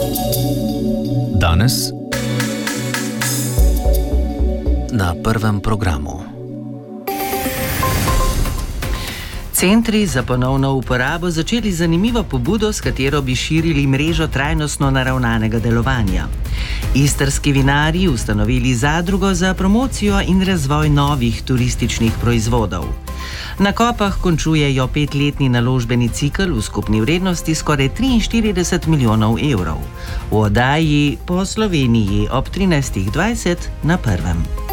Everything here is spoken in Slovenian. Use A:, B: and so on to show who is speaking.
A: Danes na prvem programu. Centri za ponovno uporabo začeli zanimivo pobudo, s katero bi širili mrežo trajnostno naravnanega delovanja. Istrski vinarji ustanovili zadrugo za promocijo in razvoj novih turističnih proizvodov. Na Kopah končujejo 5-letni naložbeni cikel v skupni vrednosti skoraj 43 milijonov evrov. V oddaji Po Sloveniji ob 13.20 na prvem.